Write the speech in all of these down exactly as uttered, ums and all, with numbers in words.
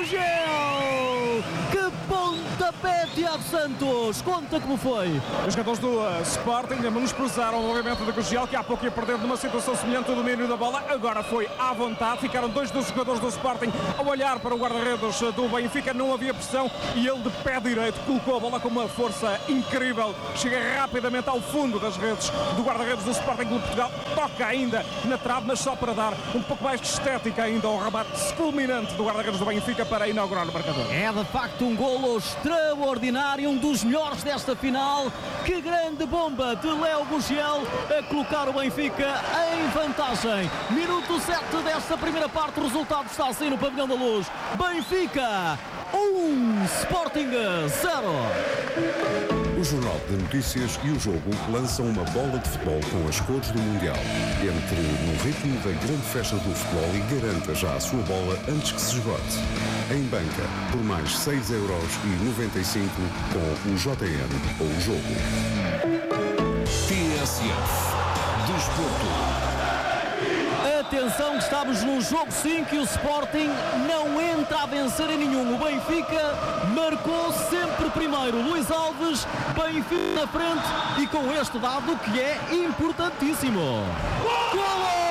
Gurgel! Que pontapé, Tiago Santos! Conta como foi. Os jogadores do uh, Sporting menosprezaram o movimento de Gurgel, que há pouco ia perder numa situação semelhante ao domínio da bola. Agora foi à vontade. Ficaram dois dos jogadores do Sporting a olhar para o guarda-redes do Benfica. Não havia pressão e ele de pé direito colocou a bola com uma força incrível. Chega rapidamente ao fundo das redes do guarda-redes do Sporting de Portugal. Toca ainda na trave, mas só para dar um pouco mais de estética ainda ao remate fulminante do guarda-redes do Benfica para inaugurar o marcador. É de facto um golo extraordinário, um dos melhores desta final. Que grande bomba de Léo Gurgel a colocar o Benfica em vantagem. Minuto sete desta primeira parte, o resultado está assim no Pavilhão da Luz. Benfica um, Sporting zero. O Jornal de Notícias e o Jogo lançam uma bola de futebol com as cores do Mundial. Entre no ritmo da grande festa do futebol e garanta já a sua bola antes que se esgote. Em banca, por mais seis euros e noventa e cinco com o J N ou o Jogo. T S F Desporto. Atenção que estamos no jogo cinco e o Sporting não entra a vencer em nenhum. O Benfica marcou sempre primeiro. Luís Alves, Benfica na frente e com este dado que é importantíssimo. Golo!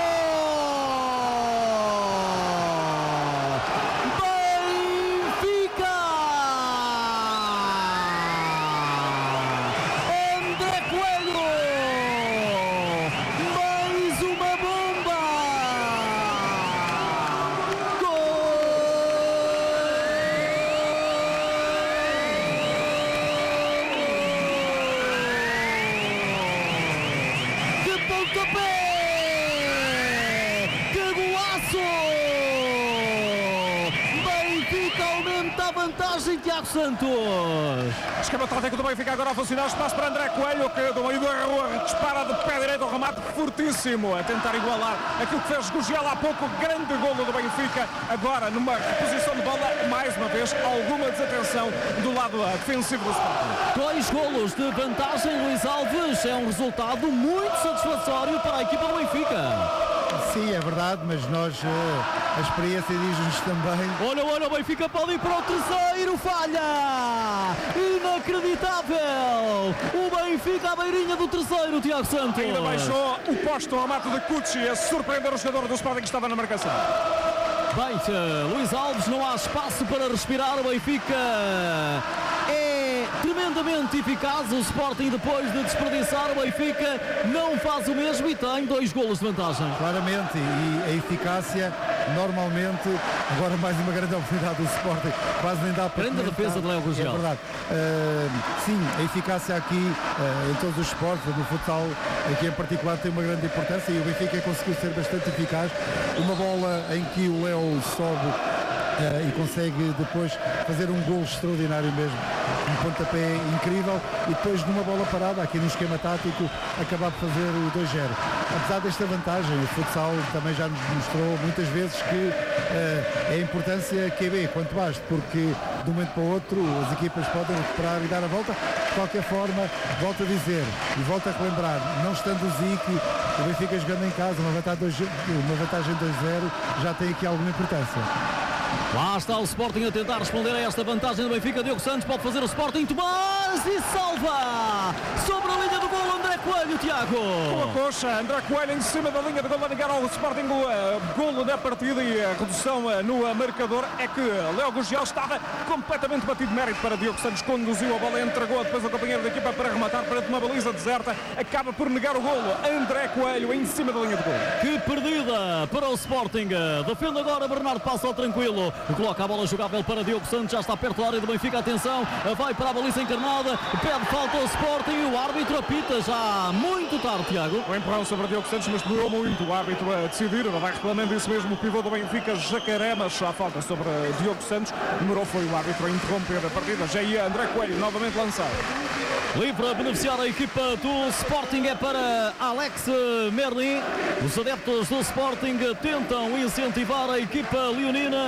Tiago Santos. Esquema tático do Benfica agora a funcionar. Espaço para André Coelho, que do meio da rua dispara de pé direito ao remate fortíssimo a tentar igualar aquilo que fez Gurgel há pouco. Grande golo do Benfica. Agora numa reposição de bola, mais uma vez alguma desatenção do lado defensivo do Sporting. Dois golos de vantagem, Luís Alves. É um resultado muito satisfatório para a equipa do Benfica. Sim, é verdade, mas nós, a experiência diz-nos também. Olha, olha, o Benfica pode ir para o terceiro, falha! Inacreditável! O Benfica à beirinha do terceiro, Tiago Santos. Ainda baixou o posto ao mato de Cucci a surpreender o jogador do Sporting que estava na marcação. Bem, Luís Alves, não há espaço para respirar. O Benfica é tremendamente eficaz. O Sporting, depois de desperdiçar, o Benfica não faz o mesmo e tem dois golos de vantagem. Claramente, e a eficácia normalmente, agora mais uma grande oportunidade do Sporting, quase nem dá para grande comentar. Defesa de Léo Gurgel. É verdade. Uh, sim, a eficácia aqui uh, em todos os esportes, no futsal aqui em particular tem uma grande importância e o Benfica conseguiu ser bastante eficaz. Uma bola em que o Léo sobe uh, e consegue depois fazer um gol extraordinário mesmo, um pontapé incrível e depois numa bola parada aqui no esquema tático acabar de fazer o dois zero. Apesar desta vantagem, o futsal também já nos mostrou muitas vezes que uh, é a importância que é B, quanto baste, porque de um momento para o outro as equipas podem recuperar e dar a volta. De qualquer forma, volto a dizer e volto a relembrar, não estando o Zico, o Benfica jogando em casa, uma vantagem dois zero já tem aqui alguma importância. Lá está o Sporting a tentar responder a esta vantagem do Benfica. Diogo Santos pode fazer o Sporting. Tomás e salva! Sobre a linha do gol, André Coelho, Tiago. Com a coxa, André Coelho em cima da linha de gol, a ligar ao Sporting o uh, golo da partida e a redução uh, no uh, marcador. É que Léo Gurgel estava completamente batido de mérito para Diogo Santos. Conduziu a bola, entregou depois ao companheiro da equipa para rematar perante uma baliza deserta. Acaba por negar o golo. André Coelho em cima da linha de gol. Que perdida para o Sporting. Defende agora Bernardo, passa ao tranquilo. Coloca a bola jogável para Diogo Santos, já está perto da área do Benfica, atenção, vai para a baliza encarnada, pede falta ao Sporting e o árbitro apita já muito tarde, Tiago. O empurrão sobre Diogo Santos, mas demorou muito o árbitro a decidir, vai reclamando isso mesmo o pivô do Benfica, Jacaré, mas a falta sobre Diogo Santos, demorou foi o árbitro a interromper a partida, já ia André Coelho novamente lançado. Livre a beneficiar a equipa do Sporting é para Alex Merlin. Os adeptos do Sporting tentam incentivar a equipa leonina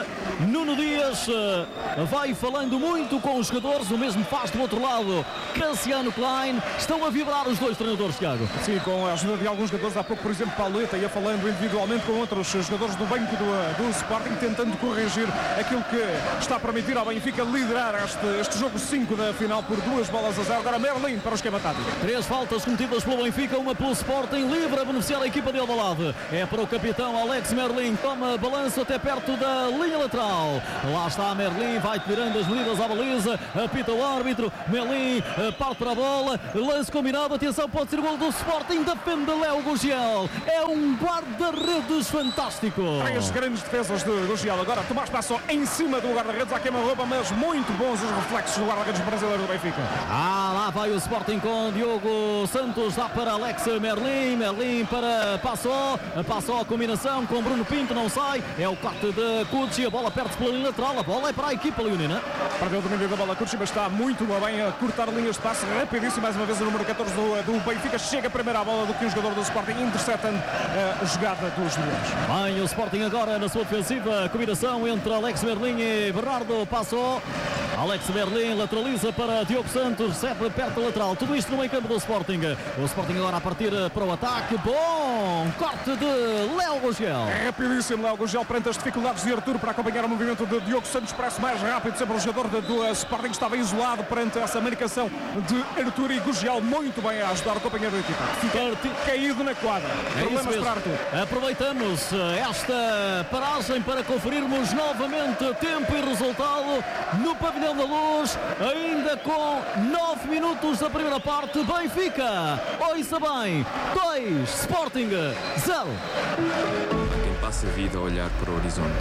Nuno Dias uh, vai falando muito com os jogadores, o mesmo faz do outro lado Cassiano Klein. Estão a vibrar os dois treinadores, Tiago. Sim, com a ajuda de alguns jogadores, há pouco, por exemplo, Pauleta ia falando individualmente com outros jogadores do banco do, do Sporting, tentando corrigir aquilo que está a permitir ao Benfica liderar este, este jogo cinco da final por duas bolas a zero. Agora Merlin para o esquema tático. Três faltas cometidas pelo Benfica, uma pelo Sporting, livre a beneficiar a equipa de Alvalade. É para o capitão Alex Merlin, toma balanço até perto da linha lateral. Lá está Merlin, vai tirando as medidas à baliza, apita o árbitro. Merlin parte para a bola, lance combinado, atenção, pode ser o gol do Sporting, defende Léo Gurgel. É um guarda-redes fantástico. Três grandes defesas de Gurgel. Agora Tomás Passó em cima do guarda-redes, à queima-roupa, mas muito bons os reflexos do guarda-redes brasileiro do Benfica. Ah, lá vai o Sporting com Diogo Santos, dá para Alex Merlin, Merlin para Passó, Passó a combinação com Bruno Pinto, não sai, é o corte de Cucci, a bola perde pela linha lateral, a bola é para a equipa leonina. Perdeu o domínio da bola Cucci, mas está muito bem a cortar linhas de passe, rapidíssimo, mais uma vez o número catorze do, do Benfica, chega primeiro à bola do que o jogador do Sporting, interceptando a jogada dos Leões. Bem, o Sporting agora na sua defensiva, a combinação entre Alex Merlin e Bernardo Passó. Alex Merlin lateraliza para Diogo Santos, recebe perto da lateral, tudo isto no meio campo do Sporting. O Sporting agora a partir para o ataque, bom corte de Léo Gurgel. Rapidíssimo Léo Gurgel perante as dificuldades de Arthur para acompanhar o movimento de Diogo Santos, parece mais rápido, sempre o jogador do, do Sporting estava isolado perante essa marcação de Arthur e Gurgel muito bem a ajudar o companheiro da equipa. Fica caído na quadra. É Problemas para Arthur. Aproveitamos esta paragem para conferirmos novamente tempo e resultado no pavilhão da Luz, ainda com nove minutos da primeira parte. Benfica, ouça bem, dois, Sporting, zero. Há quem passe a vida a olhar para o horizonte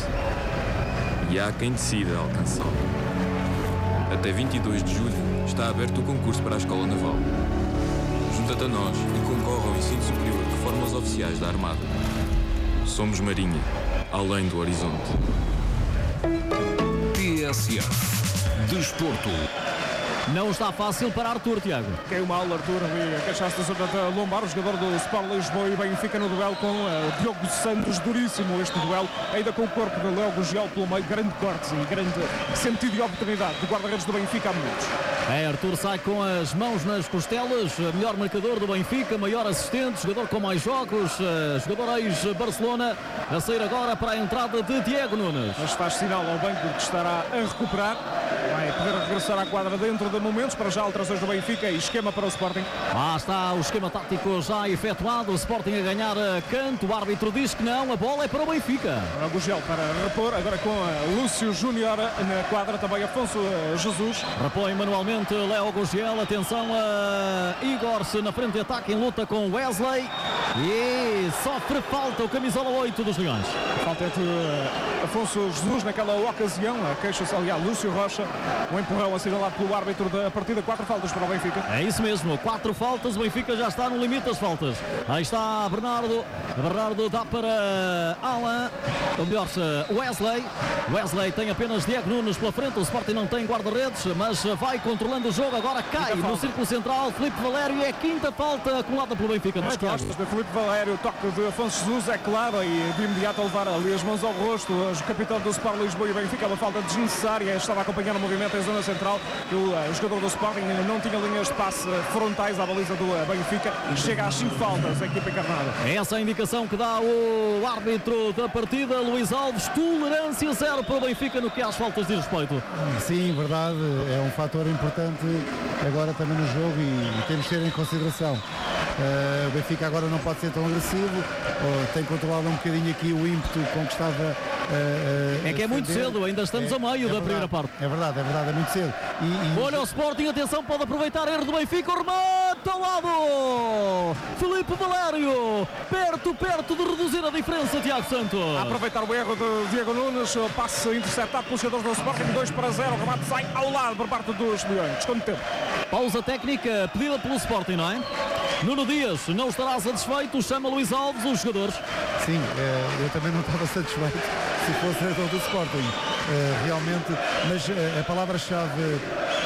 e há quem decida alcançá-lo. Até vinte e dois de julho está aberto o concurso para a Escola Naval. Junta-te a nós e concorre ao ensino superior de formas oficiais da Armada. Somos Marinha, além do horizonte. T S F Desporto. Não está fácil para Arthur, Tiago. Caiu mal Arthur ali, queixaste da zona da lombar, o jogador do Sport Lisboa e Benfica no duelo com uh, Diogo Santos, duríssimo este duelo, ainda com o corpo de Léo Gurgel pelo meio, grande corte e grande sentido de oportunidade do guarda-redes do Benfica há minutos. É, Arthur sai com as mãos nas costelas, melhor marcador do Benfica, maior assistente, jogador com mais jogos, uh, jogador ex-Barcelona, a sair agora para a entrada de Diego Nunes. Mas faz sinal ao banco que estará a recuperar, vai poder regressar à quadra dentro de momentos, para já alterações do Benfica e esquema para o Sporting. Lá está o esquema tático já efetuado, o Sporting a ganhar a canto, o árbitro diz que não, a bola é para o Benfica. Para o Gurgel para repor, agora com Lúcio Júnior na quadra, também Afonso Jesus. Repõe manualmente Léo Gurgel, atenção a Igor-se na frente de ataque em luta com Wesley e sofre falta o camisola oito dos Leões. Falta entre Afonso Jesus naquela ocasião, queixa-se aliás Lúcio Rocha, um empurrão assinalado pelo árbitro da partida, quatro faltas para o Benfica. É isso mesmo, quatro faltas, o Benfica já está no limite das faltas. Aí está Bernardo, Bernardo dá para Alan, ou melhor, Wesley. Wesley tem apenas Diego Nunes pela frente, o Sporting não tem guarda-redes, mas vai controlando o jogo, agora cai no círculo central, Filipe Valério, e é a quinta falta acumulada pelo Benfica. Nas costas de Filipe Valério, o toque de Afonso Jesus, é claro, e de imediato a levar ali as mãos ao rosto, o capitão do Sport Lisboa e Benfica, uma falta desnecessária, estava a acompanhar o movimento em zona central, o jogador do Sporting não tinha linhas de passe frontais à baliza do Benfica, chega às cinco faltas a equipa encarnada. Essa é a indicação que dá o árbitro da partida, Luís Alves, tolerância zero para o Benfica no que às faltas diz respeito. Sim, verdade, é um fator importante agora também no jogo e, e temos de ter em consideração. Uh, o Benfica agora não pode ser tão agressivo, uh, tem controlado um bocadinho aqui o ímpeto com que estava uh, uh, é que é muito cedo, ainda estamos é, a meio é da verdade, primeira parte. É verdade, é verdade, é muito cedo. E, e... Olha o Sporting, atenção, pode aproveitar, erro do Benfica, o remate ao lado! Filipe Valério, perto, perto de reduzir a diferença, Tiago Santos. A aproveitar o erro de Diego Nunes, o passe interceptado pelos jogadores do Sporting, dois para zero, o remate sai ao lado por parte dos Leões. Desconto de tempo. Pausa técnica pedida pelo Sporting, não é? Nuno Dias não estará satisfeito, chama Luís Alves, os jogadores. Sim, eu também não estava satisfeito se fosse treinador do Sporting, realmente, mas a palavra-chave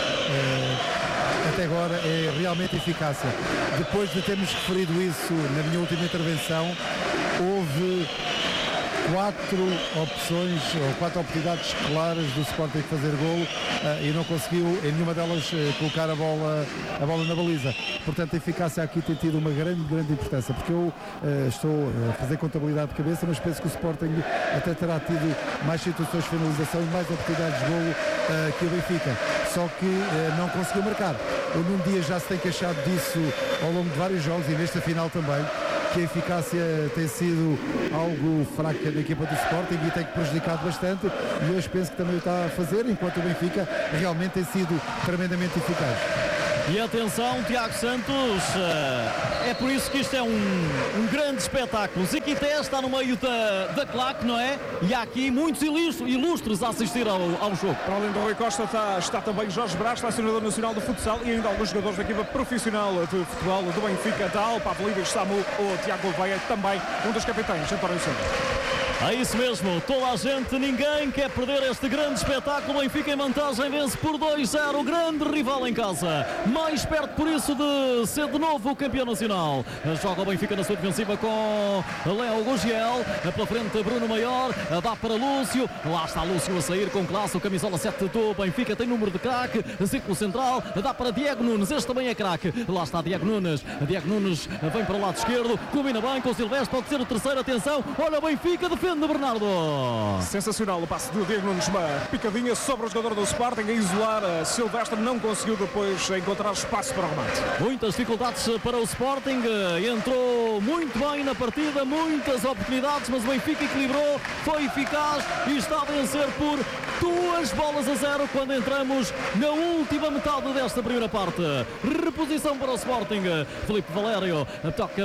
até agora é realmente eficácia. Depois de termos referido isso na minha última intervenção, houve quatro opções ou quatro oportunidades claras do Sporting de fazer golo uh, e não conseguiu em nenhuma delas uh, colocar a bola, a bola na baliza. Portanto, a eficácia aqui tem tido uma grande, grande importância, porque eu uh, estou a fazer contabilidade de cabeça, mas penso que o Sporting até terá tido mais situações de finalização e mais oportunidades de golo uh, que o Benfica, só que uh, não conseguiu marcar. O Nuno Dias já se tem queixado disso ao longo de vários jogos e nesta final também, que a eficácia tem sido algo fraca da equipa do Sporting e tem prejudicado bastante, e hoje penso que também o está a fazer, enquanto o Benfica realmente tem sido tremendamente eficaz. E atenção, Tiago Santos, é por isso que isto é um, um grande espetáculo. Ziquité está no meio da, da claque, não é? E há aqui muitos ilustres a assistir ao, ao jogo. Para além do Rui Costa está, está também Jorge Brás, selecionador nacional de futsal, e ainda alguns jogadores da equipa profissional de futebol do Benfica, da Alpa, Avelino, Samu ou Tiago Gouveia, também um dos capitães, António Santos. É isso mesmo, toda a gente, ninguém quer perder este grande espetáculo. O Benfica em vantagem, vence por dois a zero, grande rival em casa, mais perto por isso de ser de novo o campeão nacional. Joga o Benfica na sua defensiva com Léo Gurgel, pela frente Bruno Maior, dá para Lúcio, lá está Lúcio a sair com classe, o camisola sete do Benfica tem número de craque, círculo central, dá para Diego Nunes, este também é craque, lá está Diego Nunes, Diego Nunes vem para o lado esquerdo, combina bem com o Silvestre, pode ser o terceiro, atenção, olha o Benfica, defende de Bernardo. Sensacional o passe do Diego Nunes, uma picadinha sobre o jogador do Sporting a isolar. A Silvestre não conseguiu depois encontrar espaço para o remate. Muitas dificuldades para o Sporting, entrou muito bem na partida, muitas oportunidades, mas o Benfica equilibrou, foi eficaz e está a vencer por duas bolas a zero quando entramos na última metade desta primeira parte. Reposição para o Sporting, Filipe Valério toca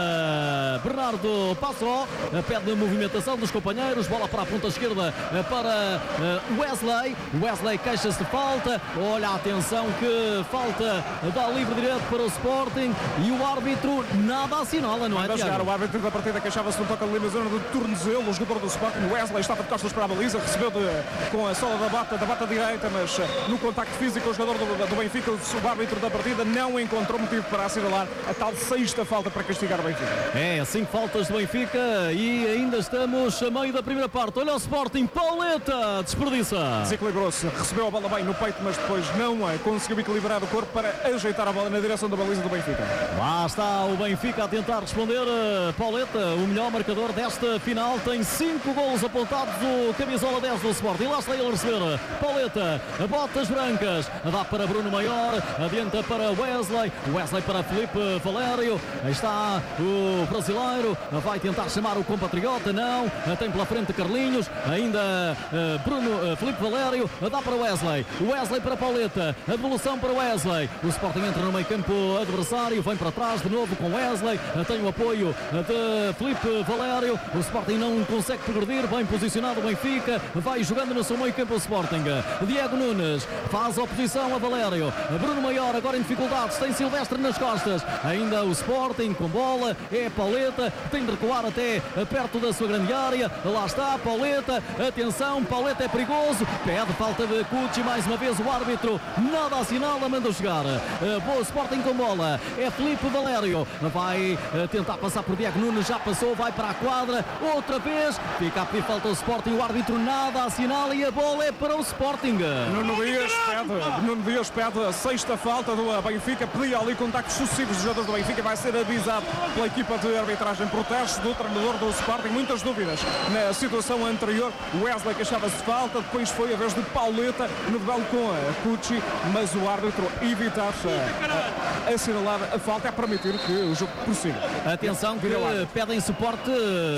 para Bernardo Passó, pede a movimentação dos companheiros, bola para a ponta esquerda para Wesley, Wesley queixa-se de falta, olha a atenção que falta, dá livre direto para o Sporting e o árbitro nada assinala, não é, Tiago? Jogar, o árbitro da partida queixava-se de um toque ali na zona do tornozelo, o jogador do Sporting, Wesley, estava de costas para a baliza, recebeu de, com a sola da bata, da bata direita, mas no contacto físico o jogador do, do Benfica, o árbitro da partida não encontrou motivo para assinalar a tal sexta falta para castigar o Benfica. É, cinco faltas do Benfica e ainda estamos a meio da primeira parte. Olha o Sporting, Pauleta, desperdiça. Desequilibrou-se, recebeu a bola bem no peito, mas depois não conseguiu equilibrar o corpo para ajeitar a bola na direção da baliza do Benfica. Lá está o Benfica a tentar responder. Pauleta, o melhor marcador desta final, tem cinco golos apontados do camisola dez do Sporting. Lá está ele a receber. Pauleta, botas brancas, dá para Bruno Maior, adianta para Wesley, Wesley para Filipe Valério. Aí está o brasileiro, vai tentar chamar o compatriota, não, tem pela frente Carlinhos, ainda Bruno, Filipe Valério, dá para Wesley, Wesley para Pauleta, a devolução para Wesley, o Sporting entra no meio campo adversário, vem para trás de novo com Wesley, tem o apoio de Filipe Valério, o Sporting não consegue progredir, bem posicionado o Benfica, vai jogando no seu meio campo o Sporting, Diego Nunes faz oposição a Valério, Bruno Maior agora em dificuldades, tem Silvestre nas costas, ainda o Sporting com bola, é Pauleta, tem de recuar até perto da sua grande área, lá está Pauleta, atenção, Pauleta é perigoso, pede falta de Cucci, mais uma vez o árbitro nada assinala, manda jogar, boa Sporting com bola, é Filipe Valério, vai tentar passar por Diego Nunes, já passou, vai para a quadra, outra vez, fica a pedir falta ao Sporting, o árbitro nada assinala e a bola é para o Sporting. Nuno Dias pede, Nuno Dias pede a sexta falta do Benfica, pedia ali contactos sucessivos dos jogadores do Benfica, vai ser avisado pela equipa de arbitragem, protesto do treinador do Sporting, muitas dúvidas na situação anterior, Wesley queixava-se de falta, depois foi a vez de Pauleta no duelo com a Cucci, mas o árbitro evitar a, a assinalar a falta é permitir que o jogo prossiga. Atenção que pedem suporte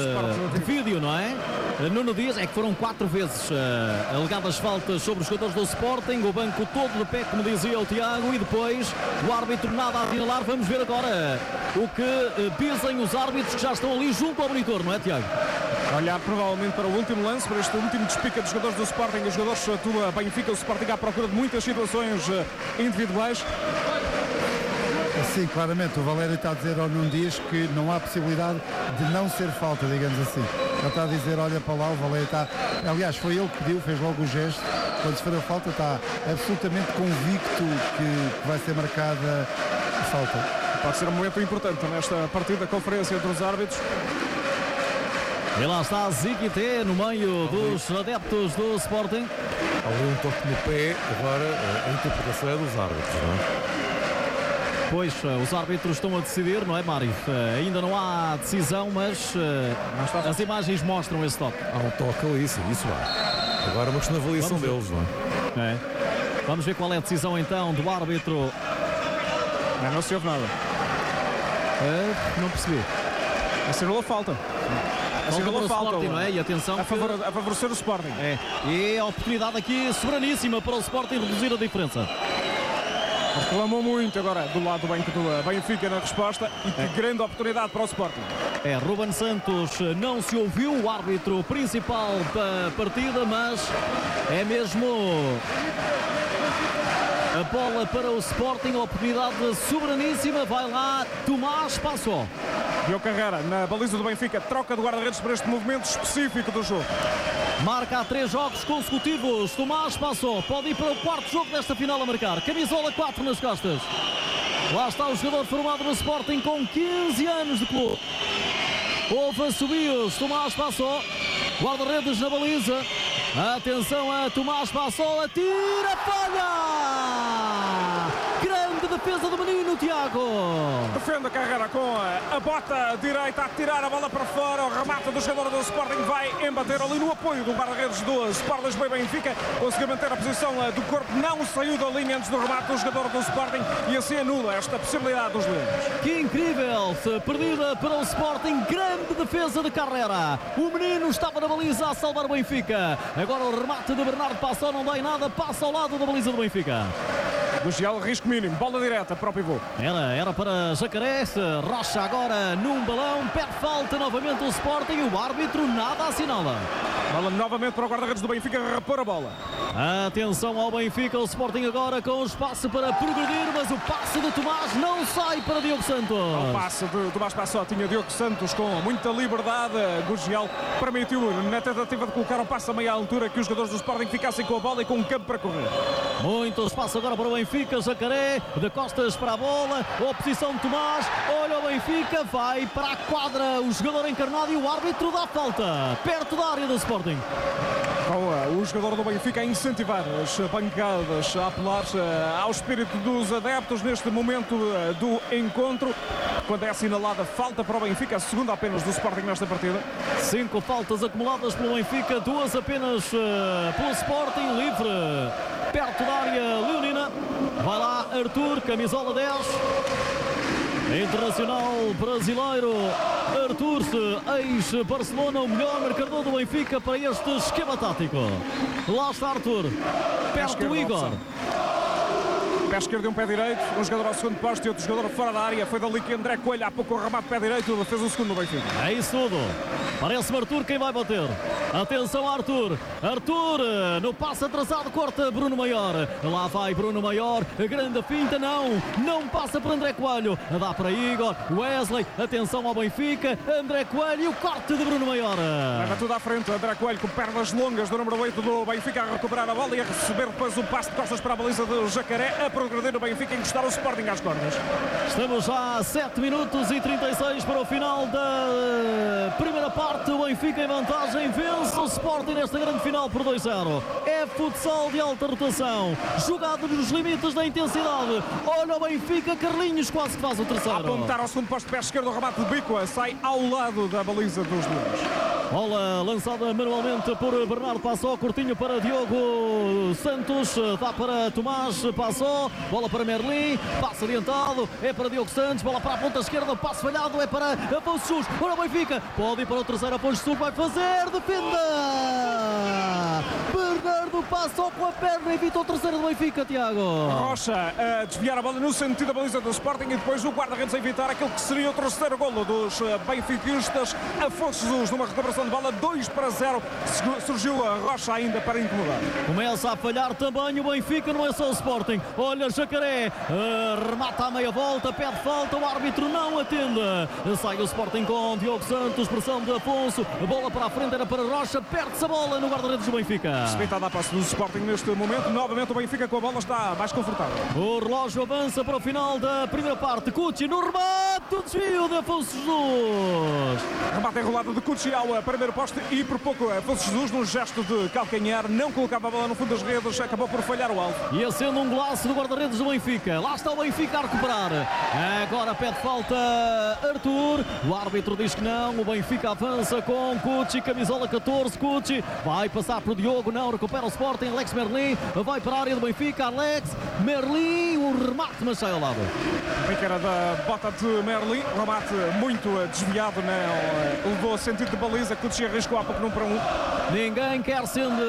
de vídeo, não é? Nuno Dias, é que foram quatro vezes uh, alegadas faltas sobre os jogadores do Sporting, o banco todo de pé, como dizia o Tiago, e depois o árbitro nada a assinalar. Vamos ver agora o que uh, dizem os árbitros que já estão ali junto ao monitor, não é, Tiago? Olhar provavelmente para o último lance, para este último despica dos jogadores do Sporting, os jogadores do Benfica, o Sporting à procura de muitas situações uh, individuais. Sim, claramente, o Valério está a dizer ao Nuno Dias que não há possibilidade de não ser falta, digamos assim. Ele está a dizer, olha para lá, o Valério está... Aliás, foi ele que pediu, fez logo o gesto. Quando se for a falta, está absolutamente convicto que vai ser marcada a falta. Pode ser um momento importante nesta partida, conferência entre os árbitros. E lá está Ziquité no meio dos adeptos do Sporting. Ali um toque no pé, agora a interpretação é dos árbitros, não é? Pois, os árbitros estão a decidir, não é, Mário? Ainda não há decisão, mas uh, as imagens mostram esse toque. Há um toque ali, sim, isso há. Agora uma questão de avaliação deles, não é? é? Vamos ver qual é a decisão então do árbitro. Não, não se ouve nada. Uh, não percebi. Assinalou a falta. Assinalou a falta, Sporting, não é? E atenção a, favor, a favorecer o Sporting. É. E a oportunidade aqui soberaníssima para o Sporting reduzir a diferença. Reclamou muito agora do lado do Benfica na resposta e que é. grande oportunidade para o Sporting. É, Ruben Santos não se ouviu, o árbitro principal da partida, mas é mesmo a bola para o Sporting, a oportunidade soberaníssima, vai lá, Tomás passou. Diogo Carreira na baliza do Benfica, troca de guarda-redes para este movimento específico do jogo. Marca há três jogos consecutivos, Tomás passou, pode ir para o quarto jogo desta final a marcar, camisola quatro nas costas. Lá está o jogador formado no Sporting com quinze anos de clube. Houve assobios, Tomás passou, guarda-redes na baliza. Atenção a Tomás passou, atira, falha! Grande defesa do menino, Tiago. Defende a Carreira com a bota direita a tirar a bola para fora. O remate do jogador do Sporting vai embater ali no apoio do guarda-redes do Sport Lisboa e Benfica. Conseguiu manter a posição do corpo, não saiu da linha antes do remate do jogador do Sporting e assim anula esta possibilidade dos Leões. Que incrível, perdida para o Sporting, grande defesa de Carreira. O menino estava na baliza a salvar o Benfica. Agora o remate de Bernardo passou, não dá em nada, passa ao lado da baliza do Benfica. Gugiel, risco mínimo, bola direta para o pivô. Era, era para Jacaré, Rocha agora num balão, perde falta novamente o Sporting e o árbitro nada assinala. Bola novamente para o guarda-redes do Benfica repor a bola. Atenção ao Benfica, o Sporting agora com espaço para progredir, mas o passe de Tomás não sai para Diogo Santos. O passe de Tomás Passó tinha Diogo Santos com muita liberdade. Gugiel permitiu na tentativa de colocar um passe a meia altura que os jogadores do Sporting ficassem com a bola e com um campo para correr. Muito espaço agora para o Benfica, Jacaré de costas para a bola, oposição de Tomás, olha o Benfica, vai para a quadra o jogador encarnado e o árbitro dá falta, perto da área do Sporting. Com o jogador do Benfica a incentivar as bancadas, a apelar ao espírito dos adeptos neste momento do encontro, quando é assinalada falta para o Benfica, a segunda apenas do Sporting nesta partida. Cinco faltas acumuladas pelo Benfica, duas apenas uh, pelo Sporting, livre perto da área leonina. Vai lá Arthur, camisola dez, internacional brasileiro. Arthur, ex-Barcelona, o melhor marcador do Benfica para este esquema tático. Lá está Arthur, perto do Igor. Pé esquerdo e um pé direito, um jogador ao segundo posto e outro jogador fora da área. Foi dali que André Coelho há pouco o remate pé direito, fez o segundo no Benfica. É isso tudo. Parece-me Arthur quem vai bater. Atenção Arthur. Arthur no passe atrasado, corta Bruno Maior. Lá vai Bruno Maior, grande finta, não. Não passa para André Coelho. Dá para Igor, Wesley. Atenção ao Benfica, André Coelho e o corte de Bruno Maior. Leva tudo à frente, André Coelho com pernas longas do número oito do Benfica a recuperar a bola e a receber depois o passe de costas para a baliza do Jacaré. A progredir o Benfica e encostar o Sporting às cordas. Estamos já a sete minutos e trinta e seis para o final da primeira parte. O Benfica em vantagem, vence o Sporting nesta grande final por dois a zero. É futsal de alta rotação, jogado nos limites da intensidade. Olha o Benfica, Carlinhos quase que faz o terceiro. A apontar ao segundo posto, pé esquerdo, o remate de Bico, sai ao lado da baliza dos Leões. Bola lançada manualmente por Bernardo Passó, curtinho para Diogo Santos, dá para Tomás Passó, bola para Merlin, passe adiantado, é para Diogo Santos, bola para a ponta esquerda, passe falhado, é para Afonso Sus, para o Benfica, pode ir para o terceiro, Afonso Sus vai fazer, defenda! Bernardo Passó com a perna, evita o terceiro do Benfica, Tiago. Rocha a desviar a bola no sentido da baliza do Sporting e depois o guarda-redes a evitar aquele que seria o terceiro golo dos benfiquistas. Afonso Sus numa recuperação de bola, dois para zero, surgiu a Rocha ainda para incomodar. Começa a falhar também o Benfica, não é só o Sporting. Olha Jacaré, uh, remata à meia volta, pede falta, o árbitro não atende. Sai o Sporting com Diogo Santos, pressão de Afonso, a bola para a frente era para Rocha, perde-se a bola no guarda-redes do Benfica. Respeitada a passe do Sporting neste momento, novamente o Benfica com a bola está mais confortável. O relógio avança para o final da primeira parte, Cucci no remate, o desvio de Afonso Jesus. Remate bate enrolada de Cucci ao primeiro poste e por pouco Afonso Jesus, num gesto de calcanhar, não colocava a bola no fundo das redes, acabou por falhar o alvo. Ia sendo um golaço do guarda-redes do Benfica. Lá está o Benfica a recuperar. Agora pede falta Arthur. O árbitro diz que não. O Benfica avança com Cucci, camisola catorze. Cucci vai passar para o Diogo. Não, recupera o Sporting. Alex Merlin vai para a área do Benfica. Alex Merlin, o remate, mas sai ao lado. Que era da bota de Merlin, remate muito desviado, não levou sentido de baliza. Cucci arriscou há pouco num para um. Ninguém quer sendo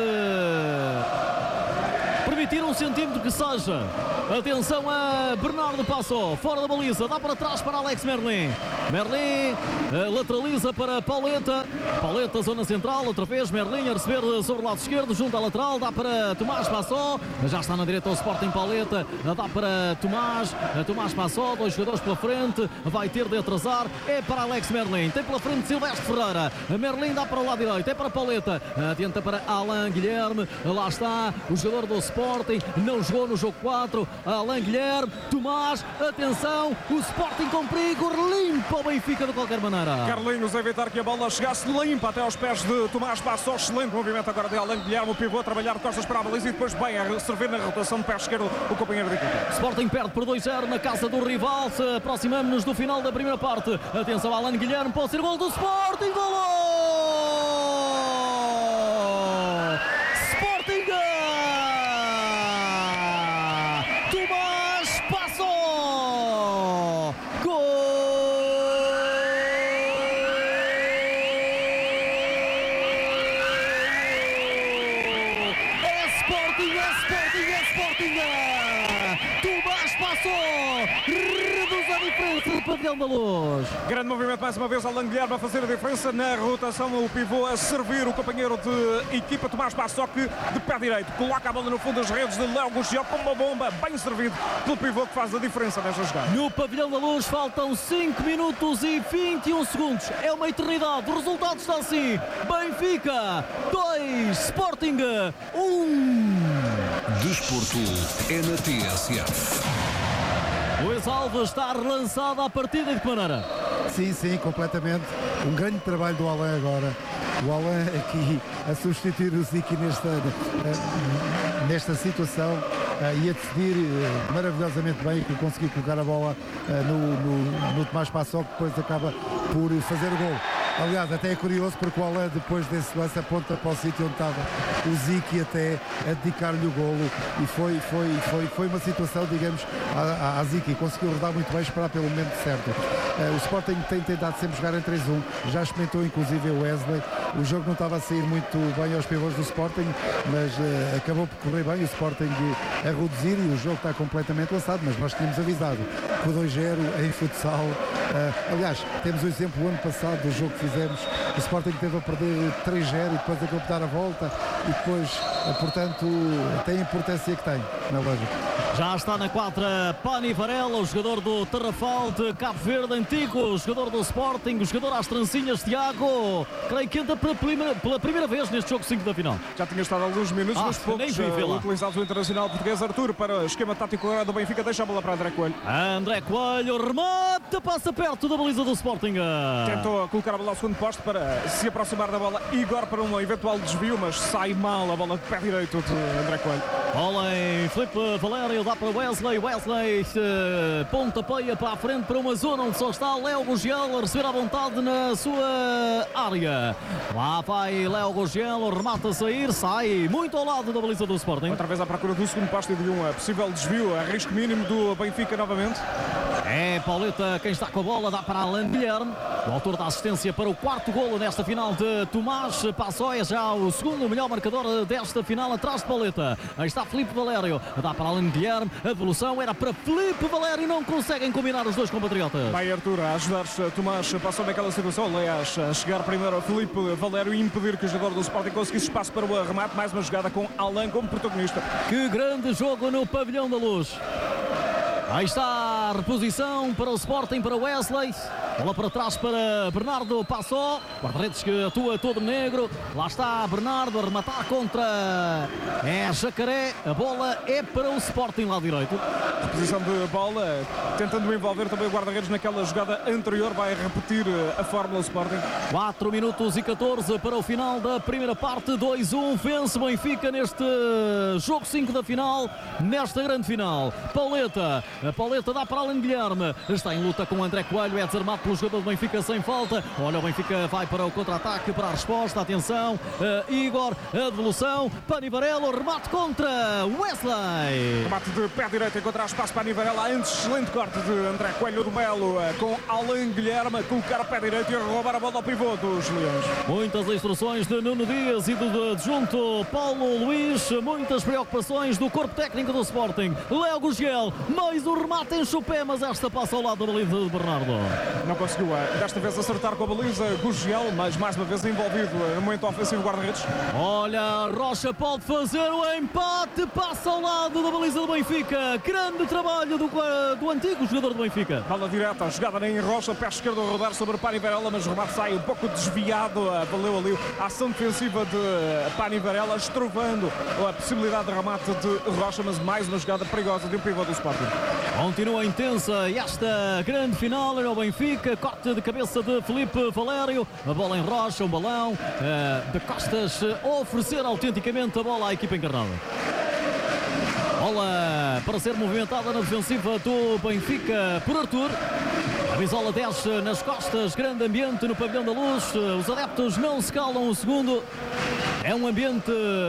permitir um centímetro que seja. Atenção a Bernardo Passó, fora da baliza, dá para trás para Alex Merlin. Merlin lateraliza para Pauleta. Pauleta, zona central, outra vez Merlin a receber sobre o lado esquerdo, junto à lateral, dá para Tomás Passó. Já está na direita o Sporting. Pauleta, dá para Tomás. Tomás Passó, dois jogadores pela frente, vai ter de atrasar. É para Alex Merlin, tem pela frente Silvestre Ferreira. Merlin dá para o lado direito, é para Pauleta. Adianta para Alain Guilherme. Lá está o jogador do Sporting, não jogou no jogo quatro. Alain Guilherme, Tomás, atenção, o Sporting com perigo, limpa o Benfica de qualquer maneira. Carlinhos a evitar que a bola chegasse limpa até aos pés de Tomás Passó. Excelente movimento agora de Alain Guilherme, o pivô a trabalhar de costas para a baliza e depois bem a servir na rotação de pé esquerdo o companheiro de equipa. Sporting perde por dois a zero na casa do rival. Se aproximamos-nos do final da primeira parte. Atenção, Alain Guilherme, pode ser gol do Sporting, golo! Sporting! Tomás Passó! Gol! É Sporting, é Sporting, é Sporting! Tomás Passó! Reduz a diferença do pavilhão da Luz. Grande movimento mais uma vez, Alain Guilherme a fazer a diferença na rotação, o pivô a servir o companheiro de equipa Tomás Passó, que de pé direito coloca a bola no fundo das redes de Léo Gugel com uma bomba, bem servido pelo pivô que faz a diferença nesta jogada. No pavilhão da Luz faltam cinco minutos e vinte e um segundos, é uma eternidade, o resultado está assim: Benfica dois, Sporting um. Desporto é na T S F. Luís Alves está relançada a partida e de que maneira? Sim, sim, completamente. Um grande trabalho do Alain agora. O Alain aqui a substituir o Ziki nesta, nesta situação e a decidir maravilhosamente bem, que conseguiu colocar a bola no, no, no Tomás Passó, que depois acaba por fazer o gol. Aliás, até é curioso porque o Alain depois desse lance aponta para o sítio onde estava o Ziki até a dedicar-lhe o golo e foi, foi, foi, foi uma situação, digamos, a, a Ziki conseguiu rodar muito bem, esperar pelo momento certo. Uh, o Sporting tem tentado sempre jogar em três um, já experimentou inclusive o Wesley, o jogo não estava a sair muito bem aos pivôs do Sporting, mas uh, acabou por correr bem, o Sporting a reduzir e o jogo está completamente lançado, mas nós tínhamos avisado que o dois zero em futsal, uh, aliás, temos o exemplo o ano passado do jogo que fizemos, o Sporting teve a perder três zero e depois acabou por dar a volta e depois, portanto, tem a importância que tem, na lógica. Já está na quadra Pani Varela, o jogador do Tarrafal de Cabo Verde, antigo, o jogador do Sporting, o jogador às trancinhas, Tiago, creio que entra pela primeira, pela primeira vez neste jogo cinco da final. Já tinha estado alguns minutos, ah, mas poucos uh, utilizados o internacional português. Arthur para o esquema tático agora do Benfica, deixa a bola para André Coelho. André Coelho, remata, passa perto da baliza do Sporting. Tentou colocar a bola ao segundo posto para se aproximar da bola, Igor para um eventual desvio, mas sai mal a bola de pé direito de André Coelho. Bola em Filipe Valério, dá para Wesley, Wesley uh, pontapeia para a frente para uma zona onde só está Léo Gugel a receber à vontade na sua área. Lá vai Léo Gugel, remata a sair, sai muito ao lado da baliza do Sporting. Outra vez à procura do segundo posto e de um possível desvio, a risco mínimo do Benfica novamente. É Pauleta quem está com a bola, dá para Alain Guilherme, o autor da assistência para o quarto golo nesta final de Tomás Passó, é já o segundo melhor marcador desta final atrás de Pauleta. Aí está Filipe Valério, dá para Alain Guilherme, a devolução era para Filipe Valério, não conseguem combinar os dois compatriotas. Vai Arthur a ajudar-se Tomás Passó naquela situação, aliás, a chegar primeiro a Filipe Valério e impedir que o jogador do Sporting conseguisse espaço para o remate, mais uma jogada com Alain como protagonista. Que grande jogo no pavilhão da Luz. Aí está a reposição para o Sporting, para Wesley. Bola para trás para Bernardo Passó. Guarda-redes que atua todo negro. Lá está Bernardo a rematar contra é Jacaré. A bola é para o Sporting lá direito. Posição de bola, tentando envolver também o guarda-redes naquela jogada anterior. Vai repetir a fórmula do Sporting. quatro minutos e catorze para o final da primeira parte. dois a um. Vence Benfica neste jogo cinco da final. Nesta grande final. Pauleta. A Pauleta dá para Alan Guilherme. Está em luta com André Coelho. É desarmado pelo jogador do Benfica sem falta. Olha, o Benfica vai para o contra-ataque, para a resposta. Atenção. Uh, Igor. A devolução. Pani Varela. Remate contra Wesley. Remate de pé direito. Encontrar espaço para Pani Varela. Antes, excelente corte de André Coelho do Melo uh, com Alan Guilherme. A colocar o pé direito e a roubar a bola ao pivô dos Leões. Muitas instruções de Nuno Dias e do adjunto Paulo Luís. Muitas preocupações do corpo técnico do Sporting. Léo Gurgel. Mais um remate em chupé, mas esta passa ao lado da baliza de Bernardo. Não conseguiu desta vez acertar com a baliza Gurgel, mas mais uma vez envolvido no momento ofensivo guarda-redes. Olha, Rocha pode fazer o empate. Passa ao lado da baliza do Benfica. Grande trabalho do, do antigo jogador do Benfica. Bola direta, jogada nem em Rocha. Pé esquerdo a rodar sobre Pani Varela, mas o remate sai um pouco desviado. Valeu ali a ação defensiva de Pani Varela, estrovando a possibilidade de remate de Rocha, mas mais uma jogada perigosa de um pivô do Sporting. Continua intensa esta grande final no Benfica. Corte de cabeça de Filipe Valério. A bola em Rocha, um balão uh, de costas, uh, oferecer autenticamente a bola à equipa encarnada. Bola para ser movimentada na defensiva do Benfica por Arthur. A bisola desce nas costas, grande ambiente no Pavilhão da Luz. Os adeptos não se calam um segundo. É um ambiente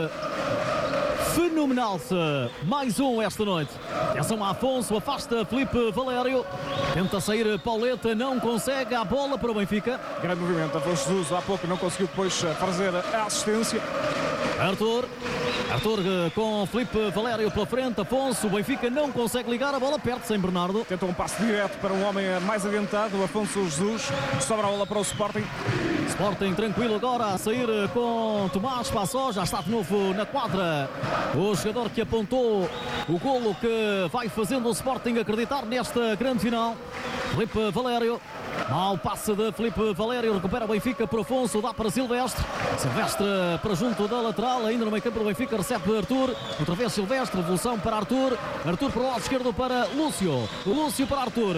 fenomenal. Mais um esta noite. Atenção a Afonso, afasta Filipe Valério. Tenta sair Pauleta, não consegue. A bola para o Benfica. Grande movimento. Afonso Jesus há pouco não conseguiu depois fazer a assistência. Arthur. Arthur com Filipe Valério pela frente. Afonso, o Benfica não consegue ligar. A bola perde sem Bernardo. Tenta um passe direto para um homem mais adiantado, Afonso Jesus. Sobra a bola para o Sporting. Sporting tranquilo agora a sair com Tomás Passó. Já está de novo na quadra o jogador que apontou o golo que vai fazendo o Sporting acreditar nesta grande final. Filipe Valério. Mal passe de Filipe Valério, recupera o Benfica por Afonso, dá para Silvestre. Silvestre para junto da lateral, ainda no meio campo do Benfica, recebe Arthur. Outra vez Silvestre, revolução para Arthur. Arthur para o lado esquerdo para Lúcio. Lúcio para Arthur.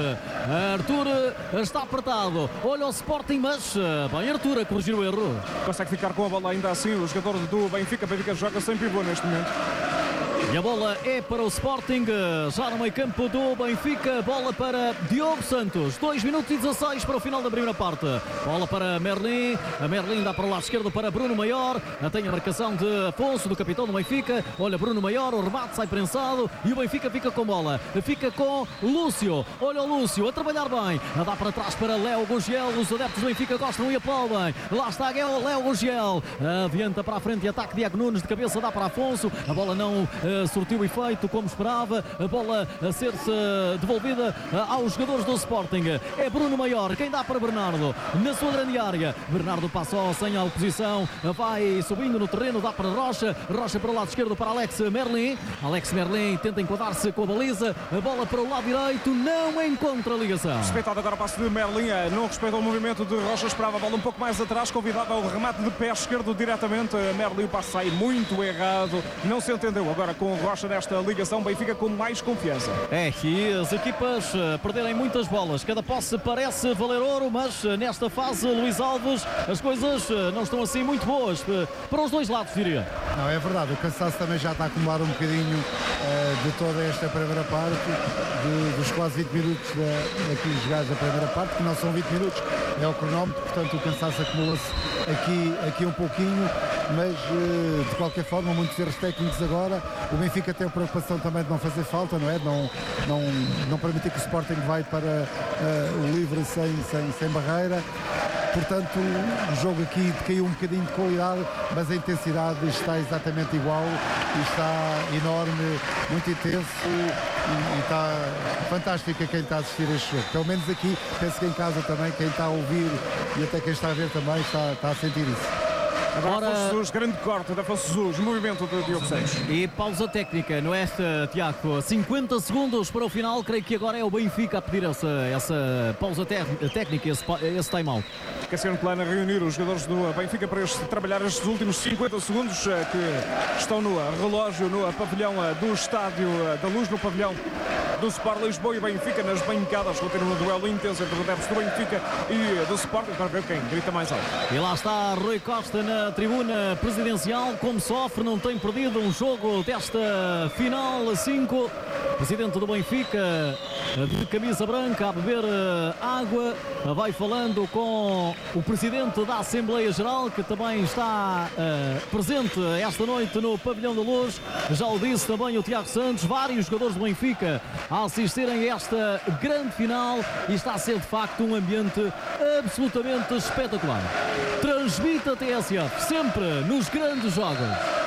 Arthur está apertado. Olha o Sporting, mas bem Arthur a corrigir o erro. Consegue ficar com a bola ainda assim, o jogador do Benfica. Benfica joga sem pivô neste momento. E a bola é para o Sporting, já no meio campo do Benfica. Bola para Diogo Santos. dois minutos e dezasseis para o final da primeira parte. Bola para Merlin. A Merlin dá para o lado esquerdo para Bruno Maior. Tem a marcação de Afonso, do capitão do Benfica. Olha Bruno Maior, o remate sai prensado. E o Benfica fica com bola. Fica com Lúcio. Olha o Lúcio a trabalhar bem. Dá para trás para Léo Gurgel. Os adeptos do Benfica gostam e aplaudem. Lá está Léo Gurgel. Adianta para a frente e ataque. Diago Nunes de cabeça dá para Afonso. A bola não uh, surtiu efeito como esperava. A bola a ser-se devolvida uh, aos jogadores do Sporting. É Bruno Maior quem dá para Bernardo na sua grande área. Bernardo passou sem a oposição. Vai subindo no terreno. Dá para Rocha. Rocha para o lado esquerdo para Alex Merlin. Alex Merlin tenta enquadrar-se com a baliza. A bola para o lado direito. Não encontra a ligação. Respeitado agora o passe de Merlin. Não respeita o movimento de Rocha. Esperava a bola um pouco mais atrás. Convidava o remate de pé esquerdo diretamente. Merlin, o passe sai muito errado. Não se entendeu agora com o Rocha nesta ligação. Benfica com mais confiança. É que as equipas uh, perderem muitas bolas. Cada posse parece valer ouro, mas uh, nesta fase, Luís Alves, as coisas uh, não estão assim muito boas uh, para os dois lados, diria. Não, é verdade. O cansaço também já está a acumular um bocadinho uh, de toda esta primeira parte, de, dos quase vinte minutos da, aqui jogados da primeira parte, que não são vinte minutos, é o cronómetro, portanto o cansaço acumula-se aqui, aqui um pouquinho, mas uh, de qualquer forma, muitos erros técnicos agora. O Benfica tem a preocupação também de não fazer falta, não é? De não, não, não permitir que o Sporting vai para uh, o livre sem, sem, sem barreira. Portanto, o jogo aqui caiu um bocadinho de qualidade, mas a intensidade está exatamente igual e está enorme, muito intenso e, e está fantástico a quem está a assistir a este jogo. Pelo menos aqui, penso que em casa também, quem está a ouvir e até quem está a ver também está, está a sentir isso. Agora Afonso Jesus, grande corte da Afonso Jesus, movimento de Diogo Santos. E pausa técnica, não é esta, Tiago? cinquenta segundos para o final, creio que agora é o Benfica a pedir essa, essa pausa técnica, esse, esse time-out. Cassiano Plana a reunir os jogadores do Benfica para este, trabalhar estes últimos cinquenta segundos que estão no relógio, no pavilhão do Estádio da Luz, no pavilhão do Sport Lisboa e Benfica nas bancadas. Continua um duelo intenso entre os adeptos do Benfica e do Sport, para ver quem grita mais alto. E lá está Rui Costa na tribuna presidencial, como sofre, não tem perdido um jogo desta final cinco. Presidente do Benfica, de camisa branca, a beber água, vai falando com o presidente da Assembleia Geral, que também está uh, presente esta noite no Pavilhão da Luz. Já o disse também o Tiago Santos, vários jogadores do Benfica a assistirem a esta grande final, e está a ser de facto um ambiente absolutamente espetacular. Transmite a T S F sempre nos grandes jogos.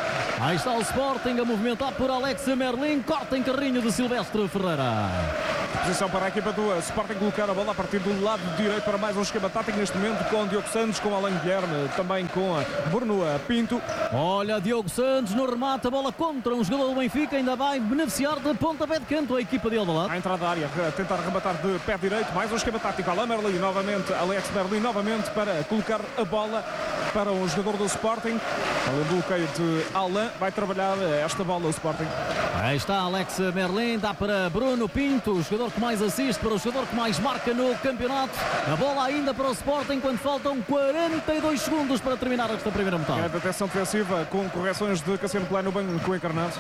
Aí está o Sporting a movimentar por Alex Merlin, corta em carrinho de Silvestre Ferreira. Posição para a equipa do Sporting colocar a bola a partir do lado direito para mais um esquema tático neste momento com Diogo Santos, com Alain Guilherme, também com Bruno Pinto. Olha, Diogo Santos no remate, a bola contra um jogador do Benfica, ainda vai beneficiar de pontapé de canto a equipa de Alvalade. À entrada da área, a tentar rematar de pé direito, mais um esquema tático, Alain Merlin novamente, Alex Merlin novamente para colocar a bola para o jogador do Sporting. Além do bloqueio de Alain, vai trabalhar esta bola o Sporting. Aí está Alex Merlin, dá para Bruno Pinto, o jogador que mais assiste, para o jogador que mais marca no campeonato. A bola ainda para o Sporting quando faltam quarenta e dois segundos para terminar esta primeira metade. Grande atenção defensiva com correções de Cassiano Plano no banco encarnado.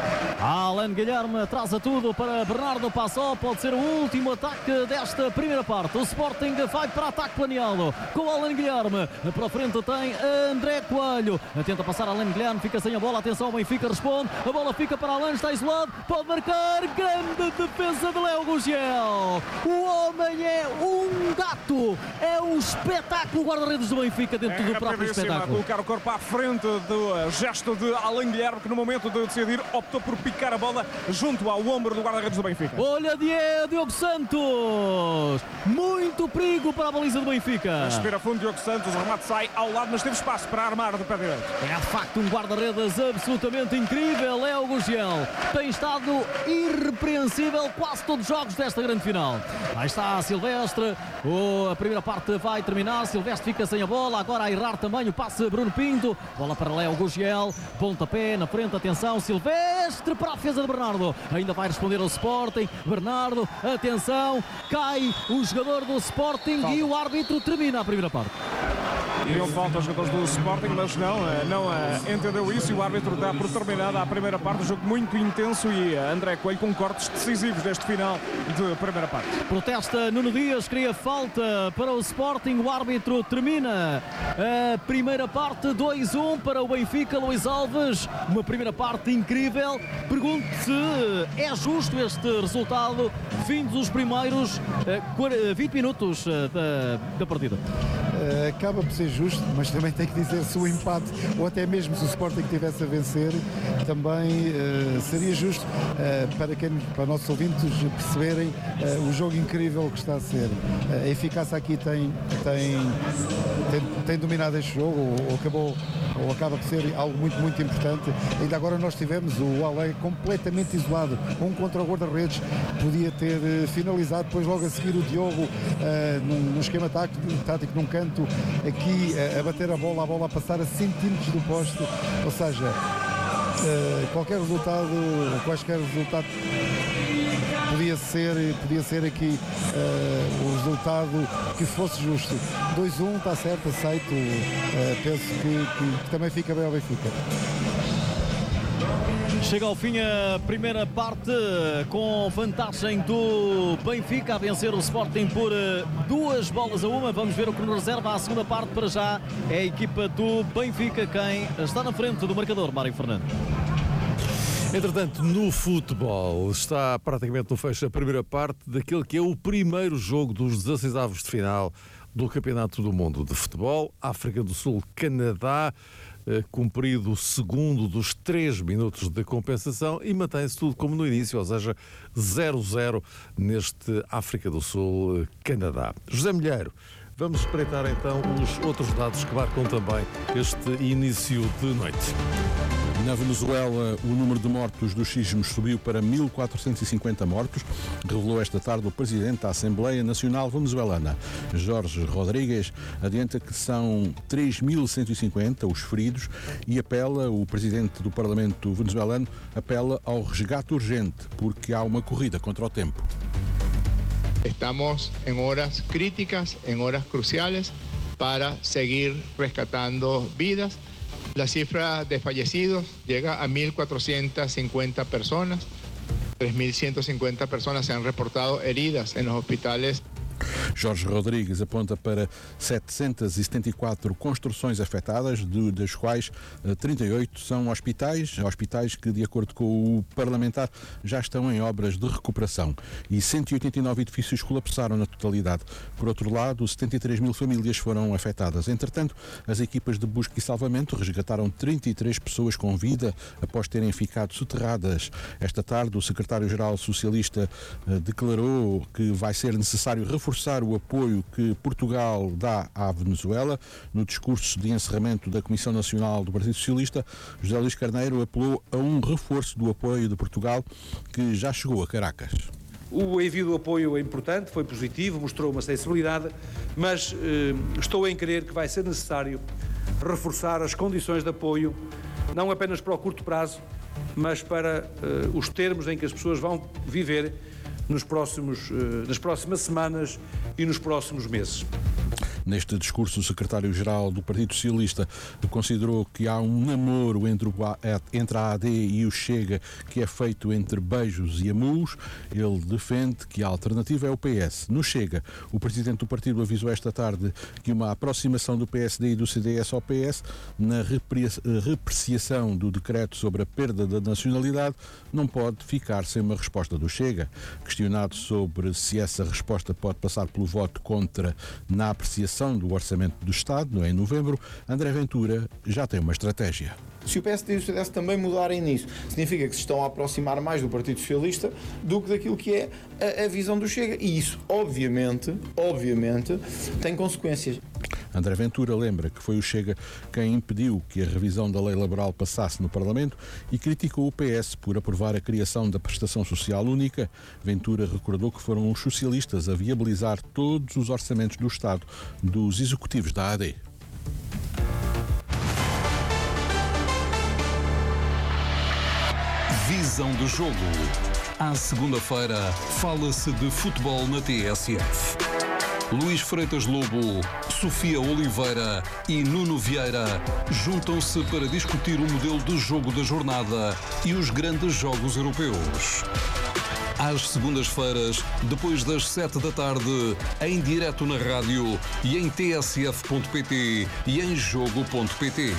Alain Guilherme atrasa tudo para Bernardo Passó, pode ser o último ataque desta primeira parte. O Sporting vai para ataque planeado com Alain Guilherme, para a frente tem André Coelho, tenta passar Alain Guilherme, fica sem a bola, atenção, o Benfica responde, a bola fica para Alain, está isolado, pode marcar, grande defesa de Léo Gugel. O homem é um gato, é um espetáculo, guarda-redes do Benfica dentro é do próprio espetáculo. Colocar o corpo à frente do gesto de Alain Guilherme, que no momento de decidir optou por picar a bola junto ao ombro do guarda-redes do Benfica. Olha, Diogo Santos, muito perigo para a baliza do Benfica. Respira fundo Diogo Santos, o remate sai ao lado, mas teve espaço para armar do pé direito. É de facto um guarda-redes absolutamente incrível, Léo Gugel. Tem estado irrepreensível quase todos os jogos desta grande final. Aí está Silvestre, oh, a primeira parte vai terminar, Silvestre fica sem a bola, agora a errar também o passe Bruno Pinto, bola para Léo Gugel, pontapé na frente, atenção, Silvestre para a defesa de Bernardo, ainda vai responder ao Sporting, Bernardo, atenção, cai o jogador do Sporting. Falta. E o árbitro termina a primeira parte. Não falta aos jogadores do Sporting, mas não, não entendeu isso e o árbitro dá por terminada a primeira parte, um jogo muito intenso e André Coelho com cortes decisivos neste final de primeira parte. Protesta Nuno Dias, cria falta para o Sporting, o árbitro termina a primeira parte, dois a um para o Benfica. Luís Alves, uma primeira parte incrível. Pergunto se é justo este resultado, vindos os primeiros vinte minutos da, da partida. Acaba por ser justo, mas também tem que dizer se o empate ou até mesmo se o Sporting tivesse a vencer também uh, seria justo uh, para, quem, para nossos ouvintes perceberem uh, o jogo incrível que está a ser. Uh, a eficácia aqui tem, tem, tem, tem dominado este jogo ou, ou acabou ou acaba por ser algo muito, muito importante. Ainda agora nós tivemos o Alé completamente isolado, um contra o guarda-redes, podia ter uh, finalizado, depois logo a seguir o Diogo uh, num, num esquema tático, tático num canto, aqui uh, a bater a bola, a bola a passar a centímetros do poste, ou seja, uh, qualquer resultado, quaisquer resultado podia ser, podia ser aqui uh, o resultado que fosse justo. dois a um está certo, aceito, uh, penso que, que, que também fica bem ao Benfica. Chega ao fim a primeira parte com vantagem do Benfica a vencer o Sporting por duas bolas a uma. Vamos ver o que nos reserva a segunda parte. Para já é a equipa do Benfica quem está na frente do marcador, Mário Fernando. Entretanto, no futebol está praticamente no fecho a primeira parte daquele que é o primeiro jogo dos dezasseis avos de final do Campeonato do Mundo de Futebol. África do Sul, Canadá, eh, cumprido o segundo dos três minutos de compensação e mantém-se tudo como no início, ou seja, zero a zero neste África do Sul, Canadá. José Milheiro, Vamos espreitar então os outros dados que marcam também este início de noite. Na Venezuela, o número de mortos dos sismos subiu para mil quatrocentos e cinquenta mortos, revelou esta tarde o presidente da Assembleia Nacional Venezuelana. Jorge Rodríguez adianta que são três mil cento e cinquenta os feridos e apela, o presidente do Parlamento venezuelano, apela ao resgate urgente, porque há uma corrida contra o tempo. Estamos en horas críticas, en horas cruciales para seguir rescatando vidas. La cifra de fallecidos llega a mil cuatrocientas cincuenta personas. tres mil ciento cincuenta personas se han reportado heridas en los hospitales. Jorge Rodríguez aponta para setecentas e setenta e quatro construções afetadas, de, das quais trinta e oito são hospitais, hospitais que, de acordo com o parlamentar, já estão em obras de recuperação, e cento e oitenta e nove edifícios colapsaram na totalidade. Por outro lado, setenta e três mil famílias foram afetadas. Entretanto, as equipas de busca e salvamento resgataram trinta e três pessoas com vida após terem ficado soterradas. Esta tarde, o secretário-geral socialista eh, declarou que vai ser necessário reforçar o apoio que Portugal dá à Venezuela. No discurso de encerramento da Comissão Nacional do Partido Socialista, José Luís Carneiro apelou a um reforço do apoio de Portugal, que já chegou a Caracas. O envio do apoio é importante, foi positivo, mostrou uma sensibilidade, mas eh, estou em crer que vai ser necessário reforçar as condições de apoio, não apenas para o curto prazo, mas para eh, os termos em que as pessoas vão viver nos próximos, nas próximas semanas e nos próximos meses. Neste discurso, o secretário-geral do Partido Socialista considerou que há um namoro entre, o, entre a A D e o Chega que é feito entre beijos e amuos. Ele defende que a alternativa é o P S. No Chega, o presidente do partido avisou esta tarde que uma aproximação do P S D e do C D S ao P S na repreciação do decreto sobre a perda da nacionalidade não pode ficar sem uma resposta do Chega. Questionado sobre se essa resposta pode passar pelo voto contra na apreciação do Orçamento do Estado, em novembro, André Ventura já tem uma estratégia. Se o P S D e o C D S também mudarem nisso, significa que se estão a aproximar mais do Partido Socialista do que daquilo que é a, a visão do Chega. E isso, obviamente, obviamente, tem consequências. André Ventura lembra que foi o Chega quem impediu que a revisão da lei laboral passasse no Parlamento e criticou o P S por aprovar a criação da prestação social única. Ventura recordou que foram os socialistas a viabilizar todos os orçamentos do Estado dos executivos da A D. Visão do jogo. À segunda-feira, fala-se de futebol na T S F. Luís Freitas Lobo, Sofia Oliveira e Nuno Vieira juntam-se para discutir o modelo de jogo da jornada e os grandes jogos europeus. Às segundas-feiras, depois das sete da tarde, em direto na rádio e em t s f ponto p t e em jogo ponto p t.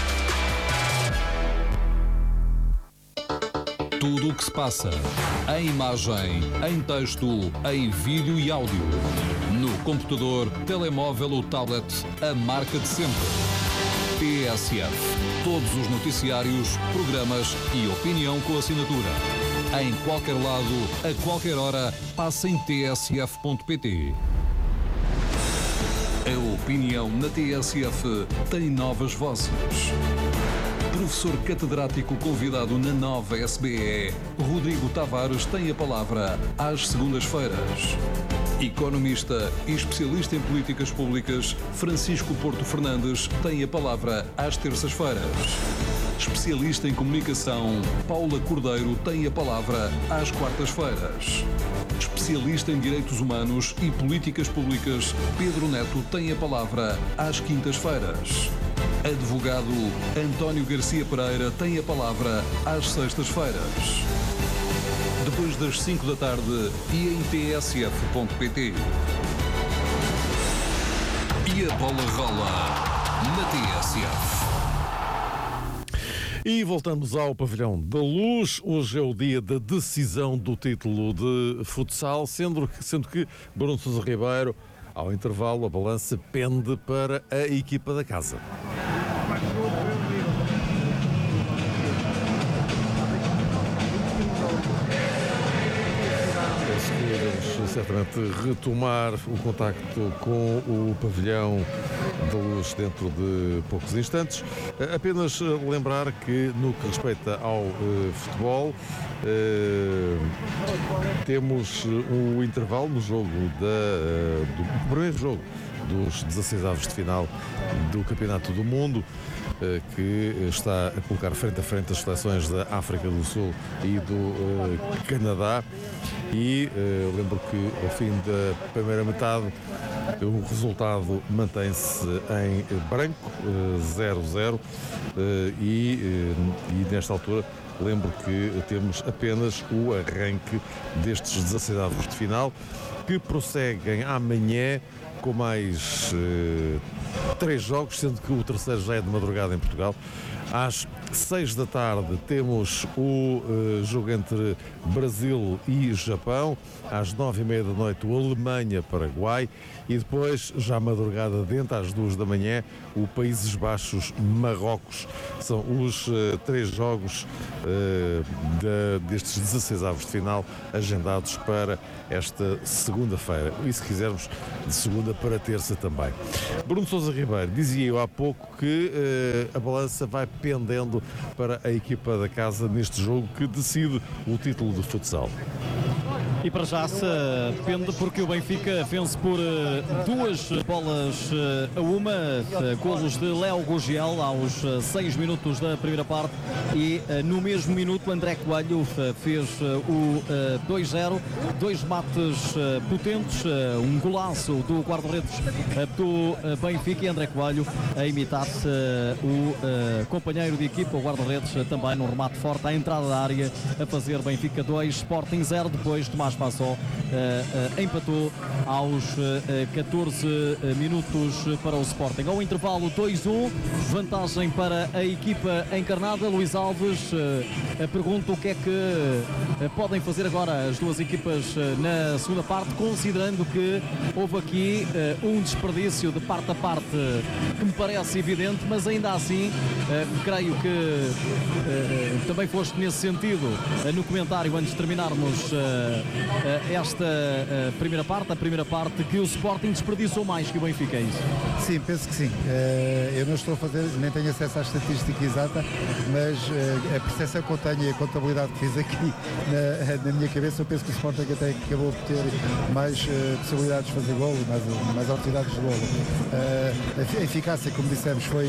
Tudo o que se passa, em imagem, em texto, em vídeo e áudio. No computador, telemóvel ou tablet, a marca de sempre. T S F. Todos os noticiários, programas e opinião com assinatura. Em qualquer lado, a qualquer hora, passa em t s f ponto p t. A opinião na T S F tem novas vozes. Professor catedrático convidado na nova S B E, Rodrigo Tavares tem a palavra às segundas-feiras. Economista e especialista em políticas públicas, Francisco Porto Fernandes tem a palavra às terças-feiras. Especialista em comunicação, Paula Cordeiro tem a palavra às quartas-feiras. Especialista em direitos humanos e políticas públicas, Pedro Neto tem a palavra às quintas-feiras. Advogado António Garcia Pereira tem a palavra às sextas-feiras. Depois das cinco da tarde e em t s f ponto p t. E a bola rola na T S F. E voltamos ao Pavilhão da Luz. Hoje é o dia da decisão do título de futsal, sendo que, sendo que Bruno Sousa Ribeiro, ao intervalo, a balança pende para a equipa da casa. Conseguimos certamente retomar o contacto com o pavilhão da Luz dentro de poucos instantes. Apenas lembrar que, no que respeita ao uh, futebol, uh, temos o intervalo no jogo da, uh, do primeiro jogo dos dezasseis avos de final do Campeonato do Mundo, que está a colocar frente a frente as seleções da África do Sul e do uh, Canadá. E uh, lembro que ao fim da primeira metade o resultado mantém-se em branco, zero a zero, uh, uh, e, uh, e nesta altura lembro que temos apenas o arranque destes dezasseis avos de final, que prosseguem amanhã com mais uh, três jogos, sendo que o terceiro já é de madrugada em Portugal. Às seis da tarde temos o uh, jogo entre Brasil e Japão. Às nove e meia da noite o Alemanha-Paraguai. E depois, já madrugada dentro, às duas da manhã, o Países Baixos-Marrocos. São os uh, três jogos uh, de, destes dezasseis avos de final agendados para esta segunda-feira. E se quisermos, de segunda para terça também. Bruno Sousa Ribeiro, dizia eu há pouco que uh, a balança vai pendendo para a equipa da casa neste jogo que decide o título de futsal. E para já se depende, porque o Benfica vence por uh, duas bolas uh, a uma, uh, golos de Léo Gurgel aos uh, seis minutos da primeira parte, e uh, no mesmo minuto André Coelho uh, fez uh, o uh, dois a zero, dois mates uh, potentes, uh, um golaço do guarda-redes uh, do uh, Benfica, e André Coelho a imitar uh, o uh, companheiro de equipa, o guarda-redes, uh, também num remate forte à entrada da área, a fazer Benfica dois, Sporting zero. Depois Tomás Passó uh, uh, empatou aos uh, catorze minutos para o Sporting. Ao intervalo dois a um, vantagem para a equipa encarnada. Luís Alves uh, pergunta o que é que uh, podem fazer agora as duas equipas uh, na segunda parte, considerando que houve aqui uh, um desperdício de parte a parte que me parece evidente, mas ainda assim uh, creio que uh, também foste nesse sentido uh, no comentário antes de terminarmos uh, esta uh, primeira parte, a primeira parte, que o Sporting desperdiçou mais que o Benfica, é isso? Sim, penso que sim. Uh, eu não estou a fazer, nem tenho acesso à estatística exata, mas uh, a percepção que eu tenho e a contabilidade que fiz aqui na, na minha cabeça, eu penso que o Sporting até acabou por ter mais uh, possibilidades de fazer golo, mais, mais oportunidades de golo. Uh, a eficácia, como dissemos, foi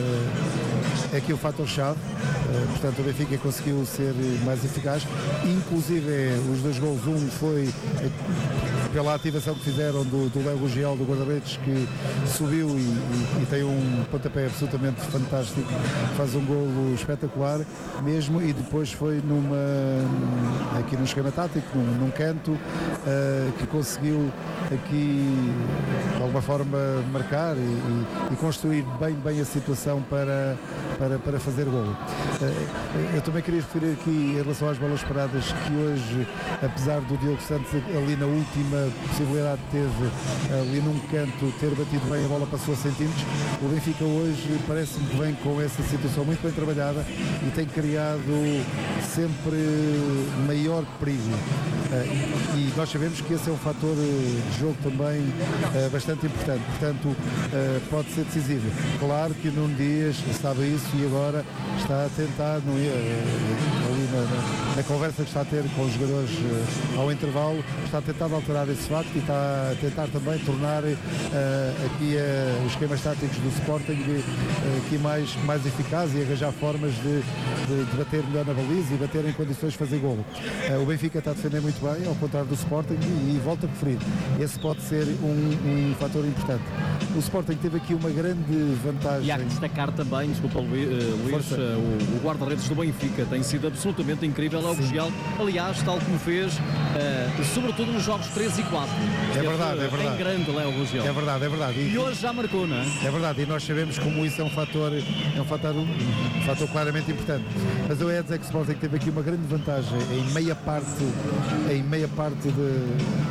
uh, aqui o fator-chave. Uh, portanto, o Benfica conseguiu ser mais eficaz, inclusive os dois golos, um foi pela ativação que fizeram do, do Léo Gurgel, do guarda-redes, que subiu e, e, e tem um pontapé absolutamente fantástico, faz um golo espetacular mesmo, e depois foi numa aqui no esquema tático, num, num canto, uh, que conseguiu aqui de alguma forma marcar e, e, e construir bem, bem a situação para, para, para fazer golo. Uh, eu também queria referir aqui em relação às bolas paradas, que hoje, apesar do Diogo Santos ali na última possibilidade que teve ali num canto ter batido bem, a bola passou a centímetros, o Benfica hoje parece-me que vem com essa situação muito bem trabalhada e tem criado sempre maior perigo. Uh, e nós sabemos que esse é um fator de jogo também uh, bastante importante, portanto uh, pode ser decisivo. Claro que o Nuno Dias sabe isso e agora está a tentar, no, uh, ali na, na, na conversa que está a ter com os jogadores uh, ao intervalo, está a tentar alterar esse facto e está a tentar também tornar uh, aqui uh, os esquemas táticos do Sporting uh, aqui mais, mais eficazes e arranjar formas de, de, de bater melhor na baliza e bater em condições de fazer golo. Uh, o Benfica está a defender muito bem, ao contrário do Sporting, e, e volto a referir, esse pode ser um, um fator importante. O Sporting teve aqui uma grande vantagem. E há que destacar também, desculpa Luís, uh, o, o guarda-redes do Benfica tem sido absolutamente incrível, é o Gurgel, aliás, tal como fez, uh, sobretudo nos jogos três e quatro. É verdade, é verdade. Em grande, Léo Gurgel. É verdade, é verdade. E, e hoje já marcou, não é? É verdade, e nós sabemos como isso é um fator, é um fator, um fator claramente importante. Mas eu ia dizer que o Sporting teve aqui uma grande vantagem em meia parte, em meia parte de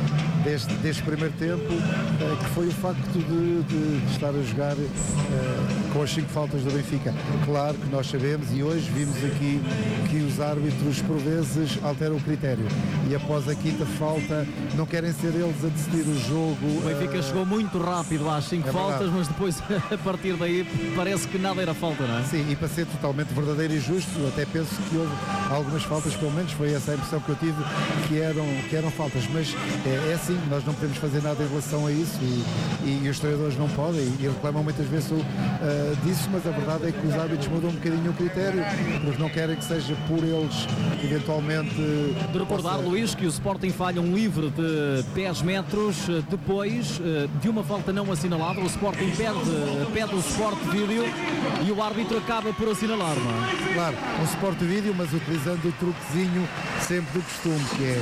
deste, deste primeiro tempo, uh, que foi o facto de, de, de estar a jogar uh, com as cinco faltas do Benfica. Claro que nós sabemos, e hoje vimos aqui que os árbitros por vezes alteram o critério, e após a quinta falta não querem ser eles a decidir o jogo. O Benfica uh, chegou muito rápido às cinco é faltas, verdade. mas depois a partir daí parece que nada era falta, não é? Sim, e para ser totalmente verdadeiro e justo, até penso que houve algumas faltas, pelo menos foi essa a impressão que eu tive, que eram, que eram faltas, mas é, é assim, nós não podemos fazer nada em relação a isso, e, e, e os treinadores não podem, e reclamam muitas vezes uh, disso, mas a verdade é que os árbitros mudam um bocadinho o critério, porque não querem que seja por eles que eventualmente... De recordar, possa... Luís, que o Sporting falha um livre de dez metros depois de uma falta não assinalada. O Sporting pede, pede o Sport Vídeo e o árbitro acaba por assinalar, não é? Claro, um Sport Vídeo, mas utilizando o truquezinho sempre do costume, que é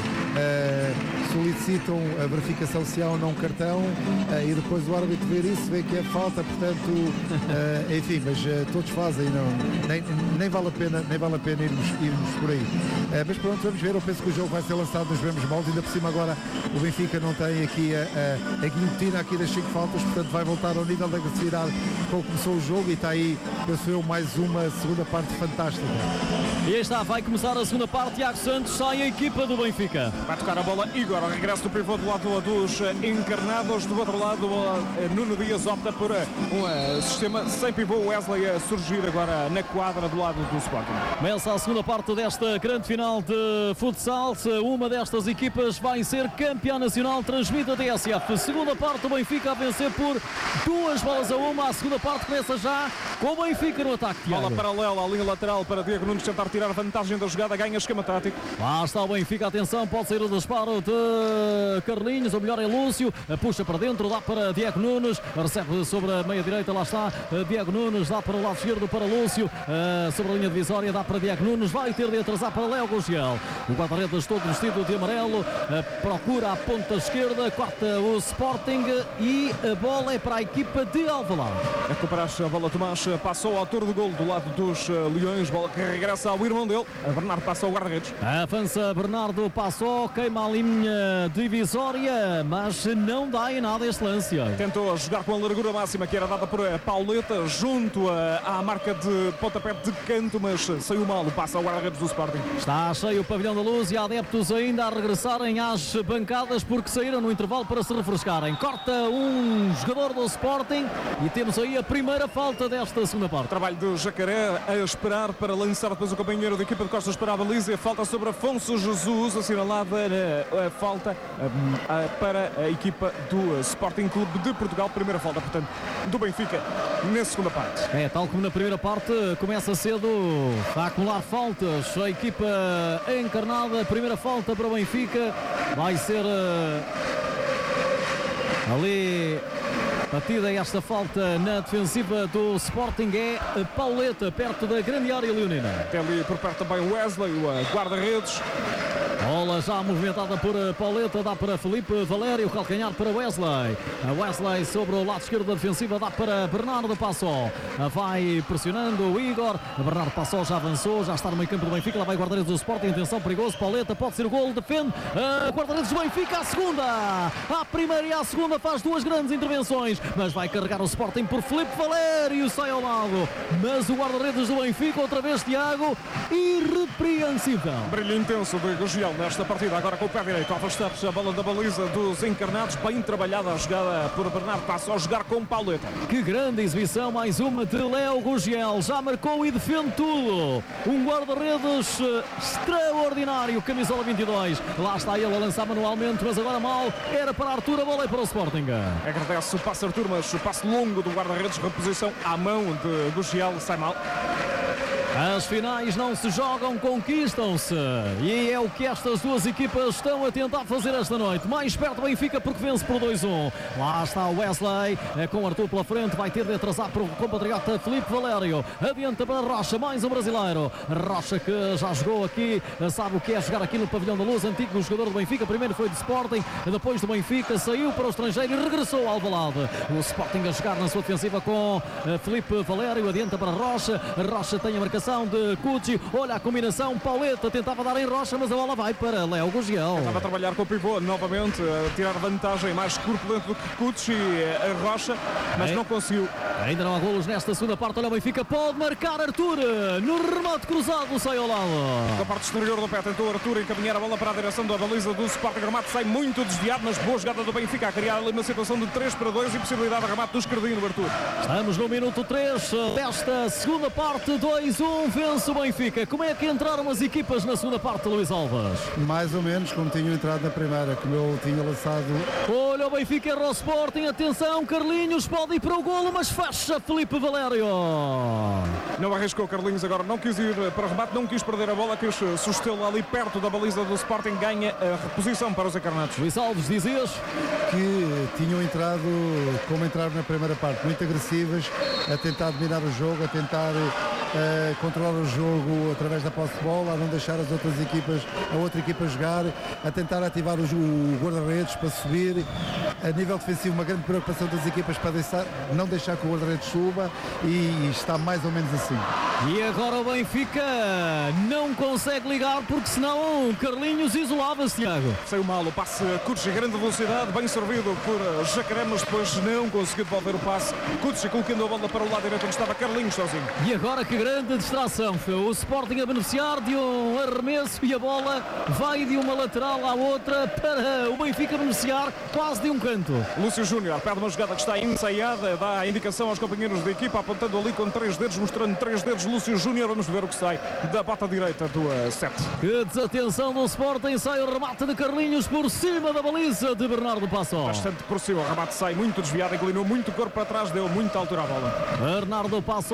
uh, solicitam a verificação se há ou não cartão, uh, e depois o árbitro ver isso, vê que é falta, portanto, uh, enfim, mas uh, todos fazem, não, nem, nem vale a pena, nem vale a pena irmos, irmos por aí. Uh, mas pronto, vamos ver, eu penso que o jogo vai ser lançado nos mesmos moldes, ainda por cima agora o Benfica não tem aqui a, a, a guilhotina aqui das cinco faltas, portanto vai voltar ao nível da agressividade como começou o jogo, e está aí, penso eu, mais uma segunda parte fantástica. E aí está, vai começar a segunda parte. Tiago Santos, sai a equipa do Benfica. Vai tocar a bola Igor, o regresso do pivô do lado dos encarnados. Do outro lado, Nuno Dias opta por um sistema sem pivô. Wesley a surgir agora na quadra do lado do Sporting. Começa a segunda parte desta grande final de futsal. Uma destas equipas vai ser campeã nacional, transmite a T S F. Segunda parte, o Benfica a vencer por duas bolas a uma. A segunda parte começa já com o Benfica no ataque. Bola paralela à linha lateral para Diego Nunes tentar tirar vantagem da jogada, ganha esquema tático. Lá está o Benfica, atenção, pode sair o disparo de Carlinhos, ou melhor é Lúcio, puxa para dentro, dá para Diego Nunes, recebe sobre a meia direita, lá está Diego Nunes, dá para o lado esquerdo para Lúcio, sobre a linha divisória, dá para Diego Nunes, vai ter de atrasar para Léo Gurgel. O guarda-redes todo vestido de amarelo, procura a ponta esquerda, corta o Sporting e a bola é para a equipa de Alvalade. Recupera-se a bola, Tomás passou ao autor do gol do lado dos Leões, bola que regressa ao irmão dele, a Bernardo passou o guarda-redes. Avança Bernardo, passou, queima a linha divisória, mas não dá em nada este lance. Tentou jogar com a largura máxima que era dada por Pauleta, junto à marca de pontapé de canto, mas saiu mal o passe ao guarda-redes do Sporting. Está cheio o pavilhão da Luz e há adeptos ainda a regressarem às bancadas porque saíram no intervalo para se refrescarem. Corta um jogador do Sporting e temos aí a primeira falta desta segunda parte. Trabalho do Jacaré a esperar para lançar depois o companheiro da equipa de costas para a baliza. Falta sobre Afonso Jesus, assinalada a, a falta a, a, para a equipa do Sporting Clube de Portugal. Primeira falta, portanto, do Benfica na segunda parte. É, tal como na primeira parte, começa cedo a acumular faltas. A equipa encarnada, primeira falta para o Benfica, vai ser uh, ali... Batida esta falta na defensiva do Sporting é Pauleta, perto da grande área leonina. Até ali por perto também Wesley, o guarda-redes. Bola já movimentada por Pauleta, dá para Felipe Valério, calcanhar para Wesley. A Wesley sobre o lado esquerdo da defensiva, dá para Bernardo Passó. Vai pressionando o Igor. Bernardo Passó já avançou, já está no meio campo do Benfica. Lá vai guarda-redes do Sporting, intenção perigoso. Pauleta pode ser o gol, defende. A guarda-redes do Benfica, a segunda. A primeira e a segunda faz duas grandes intervenções, mas vai carregar o Sporting por Felipe Valério, sai ao lado. Mas o guarda-redes do Benfica, outra vez Tiago, irrepreensível. Brilho intenso de Gurgel nesta partida, agora com o pé direito, a afastar-se a bola da baliza dos encarnados, bem trabalhada a jogada por Bernardo, passa a jogar com Pauleta. Que grande exibição, mais uma de Léo Gurgel, já marcou e defende tudo. Um guarda-redes extraordinário, camisola vinte e dois, lá está ele a lançar manualmente, mas agora mal, era para Arthur, a bola é para o Sporting. Agradece o passe Arthur, mas o passe longo do guarda-redes, reposição à mão de Gurgel, sai mal. As finais não se jogam, conquistam-se. E é o que estas duas equipas estão a tentar fazer esta noite. Mais perto do Benfica porque vence por dois a um. Lá está o Wesley, com Arthur pela frente. Vai ter de atrasar para o compatriota Felipe Valério. Adianta para Rocha, mais um brasileiro. Rocha que já jogou aqui, sabe o que é jogar aqui no Pavilhão da Luz. Antigo jogador do Benfica. Primeiro foi do Sporting, depois do Benfica. Saiu para o estrangeiro e regressou ao Alvalade. O Sporting a jogar na sua defensiva com Felipe Valério. Adianta para Rocha. Rocha tem a marcação marcação de Cucci. Olha a combinação, Pauleta tentava dar em Rocha, mas a bola vai para Léo Gurgel. Estava a trabalhar com o pivô novamente, a tirar vantagem, mais corpulento do que Cucci, a Rocha, mas é. não conseguiu. Ainda não há golos nesta segunda parte. Olha o Benfica, pode marcar Arthur. No remate cruzado, sai ao lado. Da parte exterior do pé, tentou Arthur encaminhar a bola para a direção da baliza do Sporting. O remate sai muito desviado, mas boa jogada do Benfica a criar ali uma situação de três para dois e possibilidade de remate do esquerdinho do Arthur. Estamos no minuto três desta segunda parte. Dois um, vence o Benfica. Como é que entraram as equipas na segunda parte, Luís Alves? Mais ou menos como tinham entrado na primeira, como eu tinha lançado. Olha o Benfica, erra o Sporting. Atenção, Carlinhos pode ir para o golo, mas fecha Filipe Valério. Não arriscou Carlinhos, agora não quis ir para o remate, não quis perder a bola, quis sustê-la ali perto da baliza do Sporting, ganha a reposição para os encarnados. Luís Alves, dizias que tinham entrado como entraram na primeira parte, muito agressivas, a tentar dominar o jogo, a tentar uh, controlar o jogo através da posse de bola, a não deixar as outras equipas, a outra equipa jogar, a tentar ativar o, o guarda-redes para subir. A nível defensivo, uma grande preocupação das equipas para deixar, não deixar que o guarda-redes suba, e está mais ou menos assim. E agora o Benfica não consegue ligar, porque senão Carlinhos isolava-se, Tiago. Saiu mal o passe Cucci, grande velocidade, bem servido por Jacaré, mas depois não conseguiu devolver o passe. Cucci colocando a bola para o lado direito onde estava Carlinhos sozinho. E agora que grande distração, foi o Sporting a beneficiar de um arremesso e a bola vai de uma lateral à outra para o Benfica beneficiar quase de um canto. Lúcio Júnior perde uma jogada que está ensaiada, dá a indicação aos companheiros da equipa, apontando ali com três dedos, mostrando três dedos. Lúcio Júnior, vamos ver o que sai da bota direita do sete. Que desatenção do Sporting, sai o remate de Carlinhos por cima da baliza de Bernardo Passo. Bastante por cima, o remate sai muito desviado, inclinou muito o corpo para trás, deu muita altura à bola. Bernardo Passo